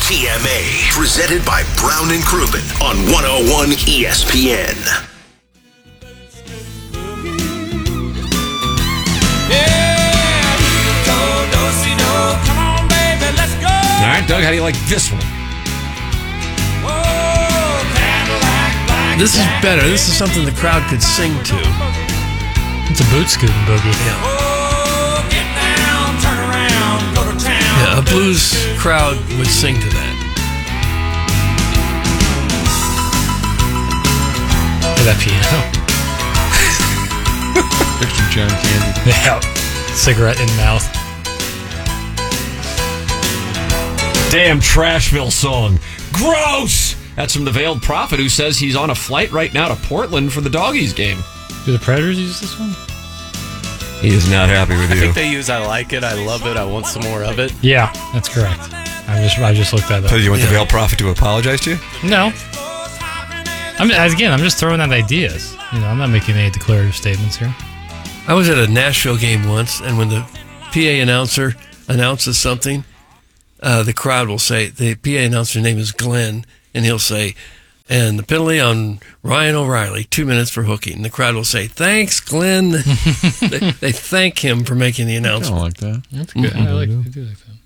TMA, presented by Brown and Crouppen on 101 ESPN. All right, Doug, how do you like this one? This is better. This is something the crowd could sing to. It's a boot scooting boogie. Yeah, a blues crowd would sing to that. Or that piano. Extra John Candy. Yeah. Cigarette in mouth. Damn Trashville song. Gross! That's from the Veiled Prophet, who says he's on a flight right now to Portland for the Doggies game. Do the Predators use this one? He is not happy with you. I think they use I like it, I love it, I want some more of it. Yeah, that's correct. I just looked that up. So you want the Veiled Prophet to apologize to you? No. I'm just throwing out ideas. I'm not making any declarative statements here. I was at a Nashville game once, and when the PA announcer announces something, the crowd will say, the PA announcer's name is Glenn, and he'll say, and the penalty on Ryan O'Reilly, 2 minutes for hooking. And the crowd will say, thanks, Glenn. they thank him for making the announcement. I don't like that. That's good. I do like that.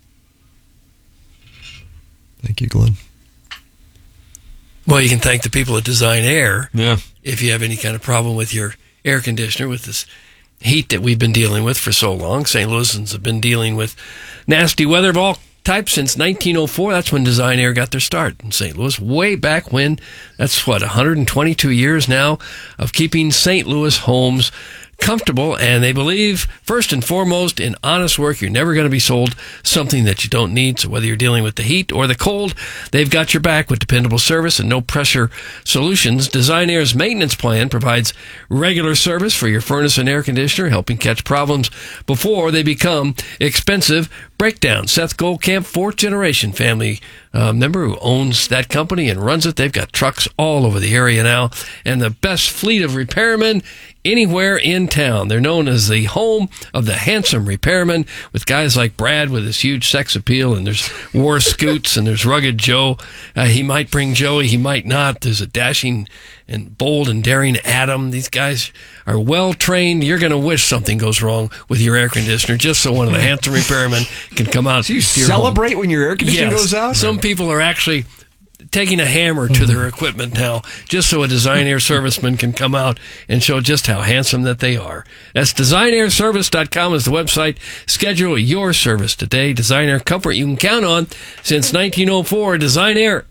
Thank you, Glenn. Well, you can thank the people at Design Air. Yeah. If you have any kind of problem with your air conditioner, with this heat that we've been dealing with for so long. St. Louisans have been dealing with nasty weather of all types since 1904. That's when Design Air got their start in St. Louis, way back when. That's 122 years now of keeping St. Louis homes comfortable, and they believe first and foremost in honest work. You're never going to be sold something that you don't need. So whether you're dealing with the heat or the cold, they've got your back with dependable service and no pressure solutions. Design Air's maintenance plan provides regular service for your furnace and air conditioner, helping catch problems before they become expensive breakdowns. Seth Goldcamp, fourth generation family member who owns that company and runs it. They've got trucks all over the area now and the best fleet of repairmen anywhere in town. They're known as the home of the handsome repairman, with guys like Brad with his huge sex appeal, and there's War Scoots, and there's Rugged Joe. He might bring Joey, he might not. There's a dashing and bold and daring Adam. These guys are well trained. You're going to wish something goes wrong with your air conditioner just so one of the handsome repairmen can come out. So you celebrate when your air conditioner goes out? Some people are actually taking a hammer to their equipment now just so a Design Air serviceman can come out and show just how handsome that they are. That's designairservice.com is the website. Schedule your service today. Design Air comfort you can count on since 1904. Design Air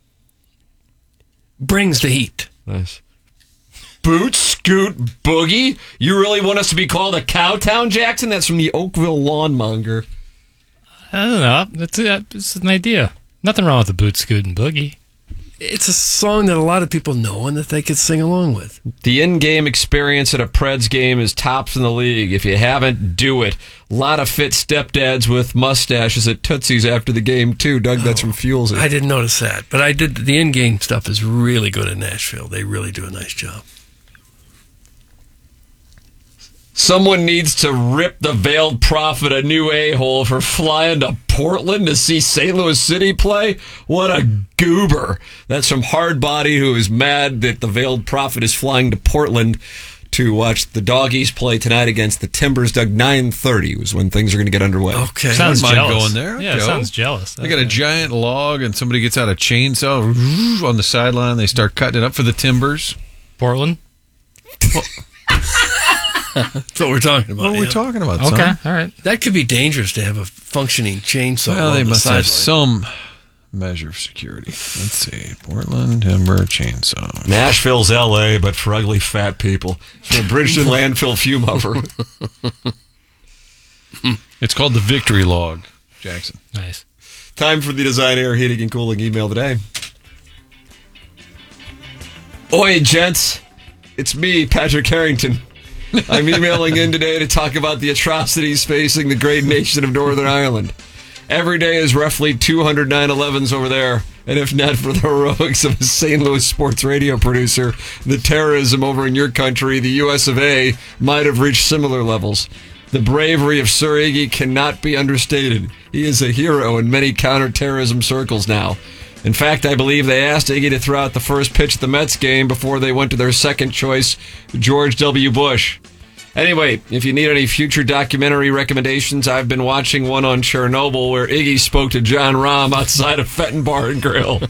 brings the heat. Nice. Boot Scoot Boogie? You really want us to be called a Cowtown, Jackson? That's from the Oakville Lawnmonger. I don't know. It's an idea. Nothing wrong with the boot scooting boogie. It's a song that a lot of people know and that they could sing along with. The in-game experience at a Preds game is tops in the league. If you haven't, do it. A lot of fit stepdads with mustaches at Tootsie's after the game, too. Doug, that's from Fuels. I didn't notice that, but I did. The in-game stuff is really good in Nashville. They really do a nice job. Someone needs to rip the Veiled Prophet a new a-hole for flying to Portland to see St. Louis City play. What a goober. That's from Hardbody, who is mad that the Veiled Prophet is flying to Portland to watch the Doggies play tonight against the Timbers. Doug, 9:30 was when things are going to get underway. Okay. Sounds Mind jealous. going there? Yeah, it sounds jealous. They got a giant log and somebody gets out a chainsaw on the sideline. They start cutting it up for the Timbers. Portland? That's what we're talking about. What are we talking about, son? Okay, all right. That could be dangerous to have a functioning chainsaw. Well, on they the must have sideline. some measure of security. Let's see. Portland Timber Chainsaw. Nashville's L.A., but for ugly fat people. From Bridgeton Landfill Fume Hover. It's called the Victory Log, Jackson. Nice. Time for the Design Air Heating and Cooling email today. Oi, gents. It's me, Patrick Harrington. I'm emailing in today to talk about the atrocities facing the great nation of Northern Ireland. Every day is roughly 200 9/11s over there, and if not for the heroics of a St. Louis sports radio producer, the terrorism over in your country, the US of A, might have reached similar levels. The bravery of Sir Iggy cannot be understated. He is a hero in many counterterrorism circles now. In fact, I believe they asked Iggy to throw out the first pitch at the Mets game before they went to their second choice, George W. Bush. Anyway, if you need any future documentary recommendations, I've been watching one on Chernobyl where Iggy spoke to John Rahm outside of Fenton Bar and Grill,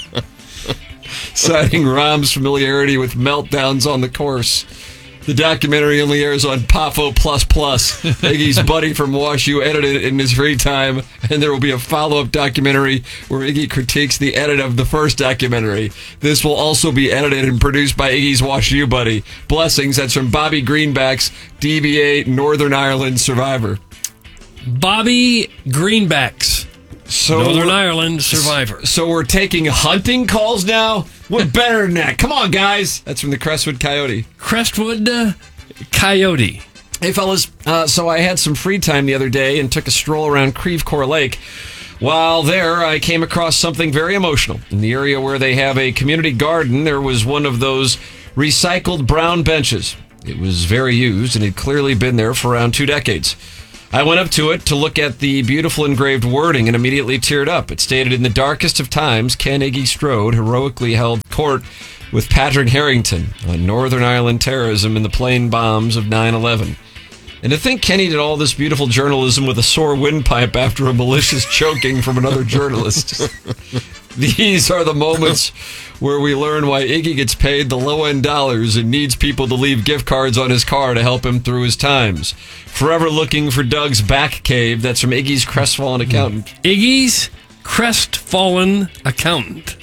citing Rahm's familiarity with meltdowns on the course. The documentary only airs on Pafo++. Iggy's buddy from WashU edited it in his free time, and there will be a follow-up documentary where Iggy critiques the edit of the first documentary. This will also be edited and produced by Iggy's WashU buddy. Blessings, that's from Bobby Greenback's DBA Northern Ireland survivor. Bobby Greenbacks, Northern we're- Ireland survivor. So we're taking hunting calls now? What better than that? Come on, guys. That's from the Crestwood Coyote. Crestwood Coyote. Hey, fellas. So I had some free time the other day and took a stroll around Creve Coeur Lake. While there, I came across something very emotional. In the area where they have a community garden, there was one of those recycled brown benches. It was very used and had clearly been there for around 2 decades. I went up to it to look at the beautiful engraved wording and immediately teared up. It stated, "In the darkest of times, Ken Iggy Strode heroically held court with Patrick Harrington on Northern Ireland terrorism and the plane bombs of 9/11. And to think Kenny did all this beautiful journalism with a sore windpipe after a malicious choking from another journalist. These are the moments where we learn why Iggy gets paid the low-end dollars and needs people to leave gift cards on his car to help him through his times. Forever looking for Doug's back cave." That's from Iggy's crestfallen accountant. Iggy's crestfallen accountant.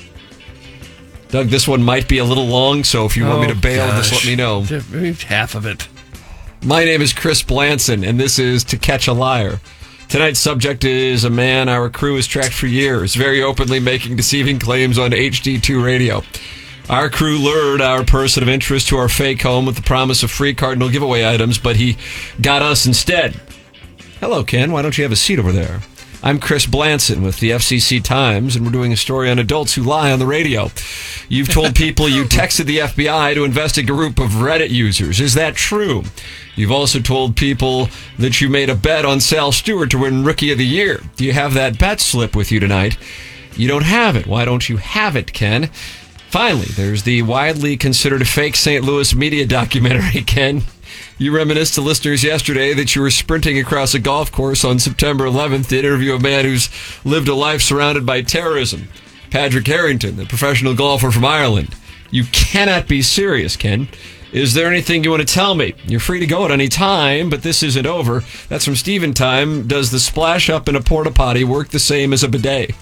Doug, this one might be a little long, so if you want me to bail, just let me know. Half of it. My name is Chris Blanson, and this is To Catch a Liar. Tonight's subject is a man our crew has tracked for years, very openly making deceiving claims on HD2 radio. Our crew lured our person of interest to our fake home with the promise of free Cardinal giveaway items, but he got us instead. Hello, Ken. Why don't you have a seat over there? I'm Chris Blanson with the FCC Times, and we're doing a story on adults who lie on the radio. You've told people you texted the FBI to investigate a group of Reddit users. Is that true? You've also told people that you made a bet on Sal Stewart to win Rookie of the Year. Do you have that bet slip with you tonight? You don't have it. Why don't you have it, Ken? Finally, there's the widely considered fake St. Louis media documentary, Ken. You reminisced to listeners yesterday that you were sprinting across a golf course on September 11th to interview a man who's lived a life surrounded by terrorism. Patrick Harrington, the professional golfer from Ireland. You cannot be serious, Ken. Is there anything you want to tell me? You're free to go at any time, but this isn't over. That's from Steven Time. Does the splash up in a porta potty work the same as a bidet?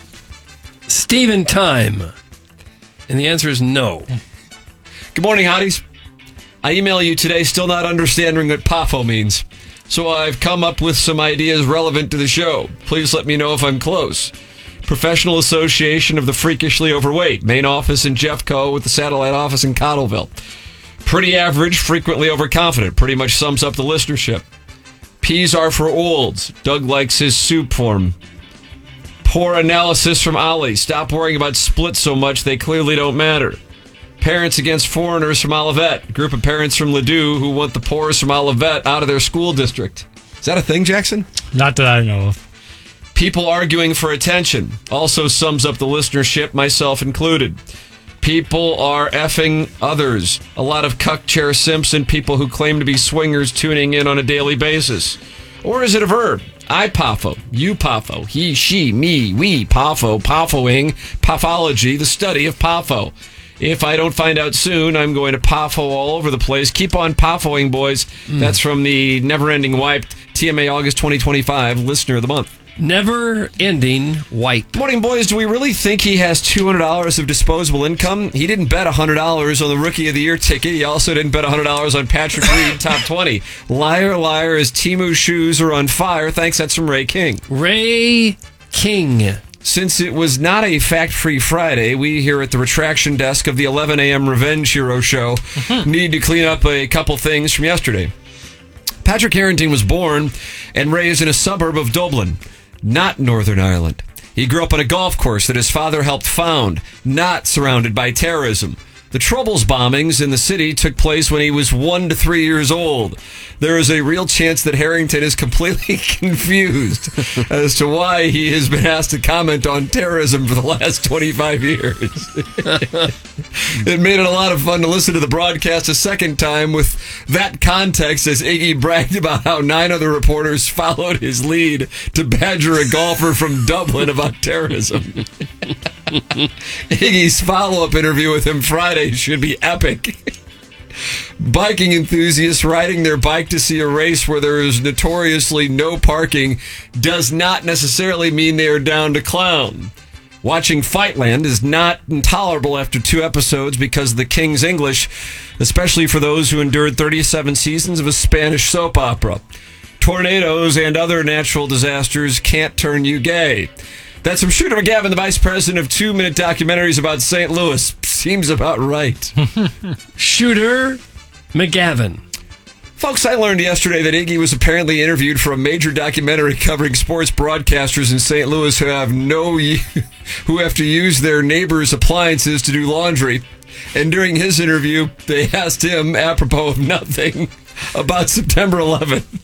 Steven Time. And the answer is no. Good morning, hotties. I email you today still not understanding what PAFO means. So I've come up with some ideas relevant to the show. Please let me know if I'm close. Professional Association of the Freakishly Overweight. Main office in Jeffco with the satellite office in Cottleville. Pretty average, frequently overconfident. Pretty much sums up the listenership. P's are for olds. Doug likes his soup form. Poor analysis from Ollie. Stop worrying about splits so much. They clearly don't matter. Parents Against Foreigners from Olivet. Group of parents from Ladue who want the poorest from Olivet out of their school district. Is that a thing, Jackson? Not that I know of. People arguing for attention. Also sums up the listenership, myself included. People are effing others. A lot of cuck chair simps and people who claim to be swingers tuning in on a daily basis. Or is it a verb? I pafo, you pafo, he, she, me, we pafo, pafoing, pathology, the study of pafo. If I don't find out soon, I'm going to pafo all over the place. Keep on pafoing, boys. That's from the Never-Ending Wipe, TMA August 2025, Listener of the Month. Never-ending wipe. Morning, boys. Do we really think he has $200 of disposable income? He didn't bet $100 on the Rookie of the Year ticket. He also didn't bet $100 on Patrick Reed, top 20. Liar, liar, his Temu shoes are on fire. Thanks, that's from Ray King. Ray King. Since it was not a fact-free Friday, we here at the retraction desk of the 11 a.m. Revenge Hero show need to clean up a couple things from yesterday. Patrick Harrington was born and raised in a suburb of Dublin, not Northern Ireland. He grew up on a golf course that his father helped found, not surrounded by terrorism. The Troubles bombings in the city took place when he was 1 to 3 years old. There is a real chance that Harrington is completely confused as to why he has been asked to comment on terrorism for the last 25 years. It made it a lot of fun to listen to the broadcast a second time with that context as Iggy bragged about how 9 other reporters followed his lead to badger a golfer from Dublin about terrorism. Iggy's follow-up interview with him Friday should be epic. Biking enthusiasts riding their bike to see a race where there is notoriously no parking does not necessarily mean they are down to clown. Watching Fightland is not intolerable after 2 episodes because of the King's English, especially for those who endured 37 seasons of a Spanish soap opera. Tornadoes and other natural disasters can't turn you gay. That's from Shooter McGavin, the vice president of 2-minute documentaries about St. Louis. Seems about right. Shooter McGavin. Folks, I learned yesterday that Iggy was apparently interviewed for a major documentary covering sports broadcasters in St. Louis who have to use their neighbors' appliances to do laundry. And during his interview, they asked him, apropos of nothing, about September 11th.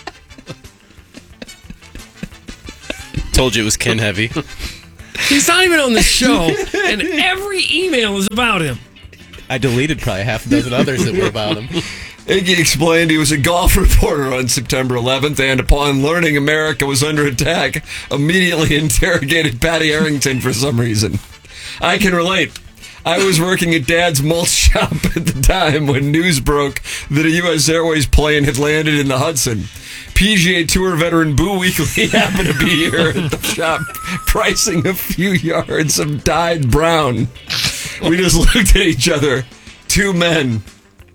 Told you it was Ken Heavy. He's not even on the show, and every email is about him. I deleted probably half a dozen others that were about him. Iggy explained he was a golf reporter on September 11th and, upon learning America was under attack, immediately interrogated Patty Harrington for some reason. I can relate. I was working at Dad's mulch shop at the time when news broke that a U.S. Airways plane had landed in the Hudson. PGA Tour veteran Boo Weekley happened to be here at the shop pricing a few yards of dyed brown. We just looked at each other. 2 men,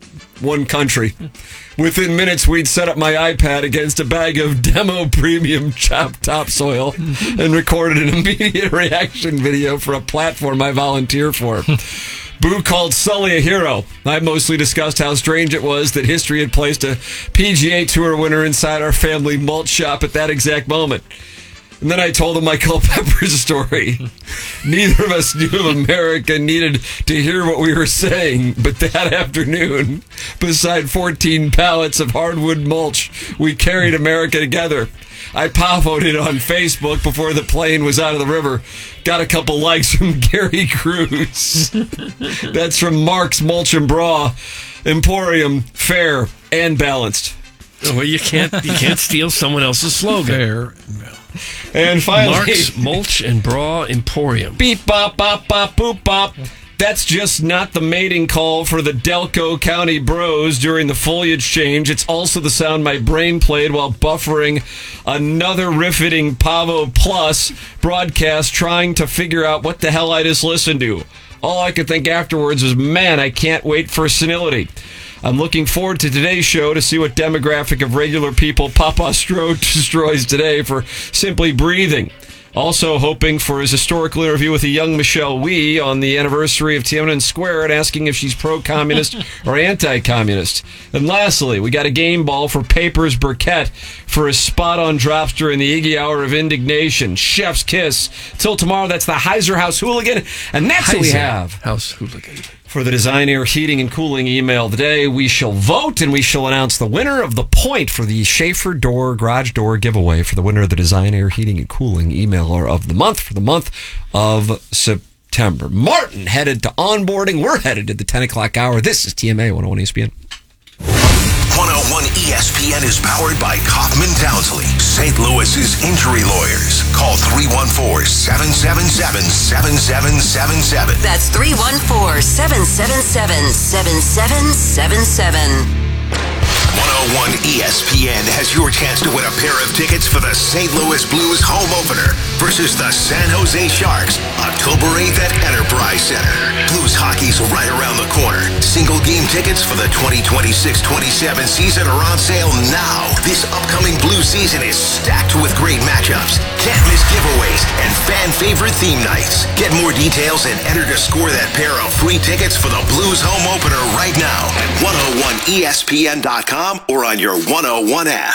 1 country. Within minutes, we'd set up my iPad against a bag of demo premium chopped topsoil and recorded an immediate reaction video for a platform I volunteer for. Boo called Sully a hero. I mostly discussed how strange it was that history had placed a PGA Tour winner inside our family mulch shop at that exact moment. And then I told him my Culpepper's story. Neither of us knew if America needed to hear what we were saying, but that afternoon, beside 14 pallets of hardwood mulch, we carried America together. I pop-voed it on Facebook before the plane was out of the river. Got a couple likes from Gary Cruz. That's from Mark's Mulch and Bra. Emporium, fair and balanced. Well, you can't steal someone else's slogan. Fair. And finally, Mark's Mulch and Bra Emporium. Beep bop bop bop boop bop. That's just not the mating call for the Delco County Bros during the foliage change. It's also the sound my brain played while buffering another riveting Pavo Plus broadcast trying to figure out what the hell I just listened to. All I could think afterwards was, man, I can't wait for senility. I'm looking forward to today's show to see what demographic of regular people Papa Strode destroys today for simply breathing. Also hoping for his historical interview with a young Michelle Wee on the anniversary of Tiananmen Square and asking if she's pro-communist or anti-communist. And lastly, we got a game ball for Papers Burkett for his spot-on drops during the Iggy Hour of Indignation. Chef's kiss. Till tomorrow, that's the Heiser House Hooligan. And that's what we have. House Hooligan. For the Design Air Heating and Cooling email today, we shall vote and we shall announce the winner of the point for the Schaefer Door Garage Door giveaway for the winner of the Design Air Heating and Cooling emailer of the month for the month of September. Martin headed to onboarding. We're headed to the 10 o'clock hour. This is TMA 101 ESPN. 101 ESPN is powered by Kaufman Townsley, St. Louis's injury lawyers. Call 314-777-7777. That's 314-777-7777. 101 ESPN has your chance to win a pair of tickets for the St. Louis Blues home opener versus the San Jose Sharks, October 8th at Enterprise Center. Blues hockey's right around the corner. Single game tickets for the 2026-27 season are on sale now. This upcoming Blues season is stacked with great matchups, can't miss giveaways, and fan favorite theme nights. Get more details and enter to score that pair of free tickets for the Blues home opener right now at 101ESPN.com or on your 101 app.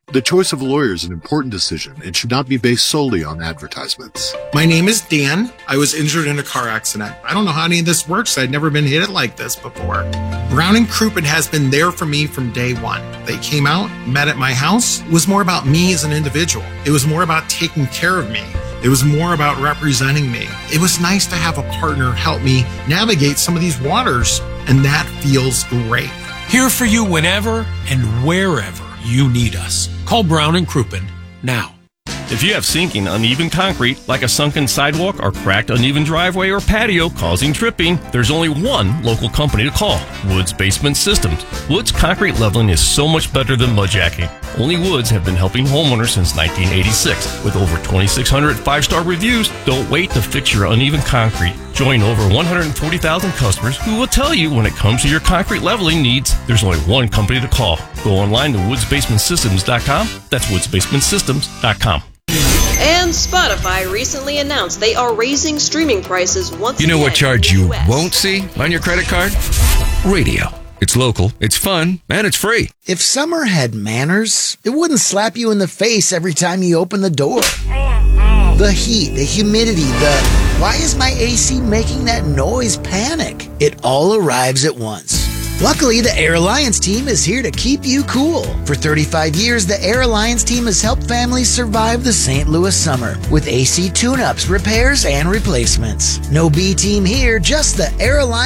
The choice of a lawyer is an important decision and should not be based solely on advertisements. My name is Dan. I was injured in a car accident. I don't know how any of this works. I'd never been hit like this before. Brown & Crouppen has been there for me from day one. They came out, met at my house. It was more about me as an individual. It was more about taking care of me. It was more about representing me. It was nice to have a partner help me navigate some of these waters, and that feels great. Here for you whenever and wherever you need us. Call Brown & Crouppen now. If you have sinking, uneven concrete, like a sunken sidewalk or cracked, uneven driveway or patio causing tripping, there's only one local company to call, Woods Basement Systems. Woods concrete leveling is so much better than mudjacking. Only Woods have been helping homeowners since 1986. With over 2,600 five-star reviews, don't wait to fix your uneven concrete. Join over 140,000 customers who will tell you when it comes to your concrete leveling needs, there's only one company to call. Go online to woodsbasementsystems.com. That's woodsbasementsystems.com. And Spotify recently announced they are raising streaming prices once again. You know what charge you US. won't see on your credit card? Radio. It's local, it's fun, and it's free. If summer had manners, it wouldn't slap you in the face every time you open the door. The heat, the humidity, why is my AC making that noise panic? It all arrives at once. Luckily, the Air Alliance team is here to keep you cool. For 35 years, the Air Alliance team has helped families survive the St. Louis summer with AC tune-ups, repairs, and replacements. No B team here, just the Air Alliance